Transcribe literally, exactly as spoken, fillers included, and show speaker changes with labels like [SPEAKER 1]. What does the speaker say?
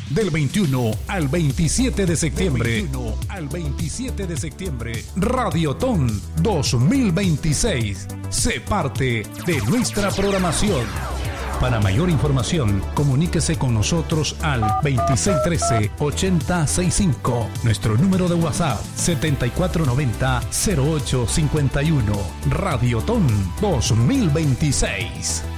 [SPEAKER 1] Del veintiuno al veintisiete de septiembre. Del veintiuno al veintisiete de septiembre. Radiotón dos mil veintiséis. Sé parte de nuestra programación. Para mayor información, comuníquese con nosotros al veintiséis trece ochenta sesenta y cinco. Nuestro número de WhatsApp setenta y cuatro noventa cero ocho cincuenta y uno. Radiotón dos mil veintiséis.